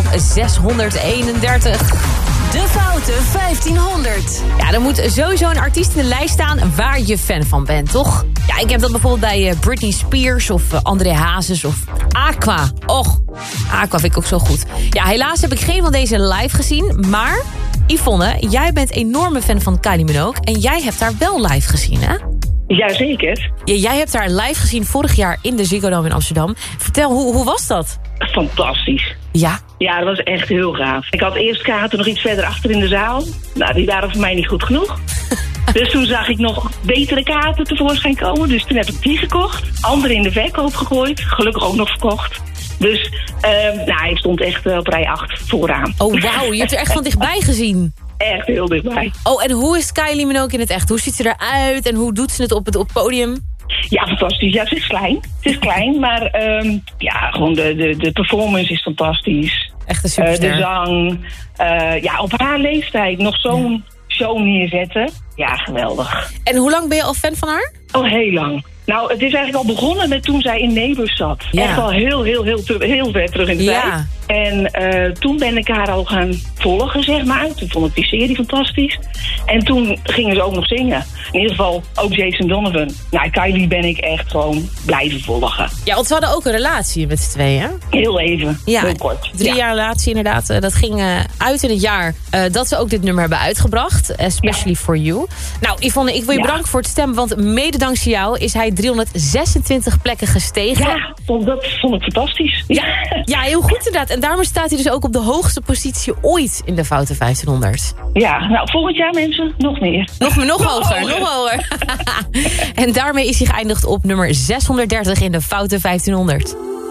631. De Foute 1500. Ja, er moet sowieso een artiest in de lijst staan waar je fan van bent, toch? Ja, ik heb dat bijvoorbeeld bij Britney Spears of André Hazes of Aqua. Och, Aqua vind ik ook zo goed. Ja, helaas heb ik geen van deze live gezien, maar Yvonne, jij bent enorme fan van Kylie Minogue en jij hebt haar wel live gezien, hè? Jazeker. Ja, jij hebt haar live gezien vorig jaar in de Ziggo Dome in Amsterdam. Vertel, hoe was dat? Fantastisch. Ja? Ja, dat was echt heel gaaf. Ik had eerst kaarten nog iets verder achter in de zaal. Nou, die waren voor mij niet goed genoeg. Dus toen zag ik nog betere kaarten tevoorschijn komen. Dus toen heb ik die gekocht. Andere in de verkoop gegooid. Gelukkig ook nog verkocht. Dus ik stond echt op rij 8 vooraan. Oh, wauw. Je hebt er echt van dichtbij gezien. Echt heel dichtbij. Oh, en hoe is Kylie Minogue in het echt? Hoe ziet ze eruit en hoe doet ze het op het podium? Ja, fantastisch. Ja, het is klein. Het is klein, maar gewoon de performance is fantastisch. Echt een superster. De zang. Op haar leeftijd nog zo'n show neerzetten. Ja, geweldig. En hoe lang ben je al fan van haar? Oh, heel lang. Nou, het is eigenlijk al begonnen met toen zij in Neighbours zat. Ja. Echt al heel ver terug in de tijd. En toen ben ik haar al gaan volgen, zeg maar. Toen vond ik die serie fantastisch. En toen gingen ze ook nog zingen. In ieder geval ook Jason Donovan. Nou, Kylie ben ik echt gewoon blijven volgen. Ja, want ze hadden ook een relatie met z'n tweeën, hè? Heel even, heel kort. 3 jaar relatie inderdaad. Dat ging uit in het jaar dat ze ook dit nummer hebben uitgebracht. Especially for you. Nou, Yvonne, ik wil je bedanken voor het stemmen. Want mede dankzij jou is hij 326 plekken gestegen. Ja, dat vond ik fantastisch. Ja, heel goed inderdaad. En daarom staat hij dus ook op de hoogste positie ooit in de Foute 1500. Ja, nou, volgend jaar mensen, nog meer. Nog hoger. En daarmee is hij geëindigd op nummer 630 in de Foute 1500.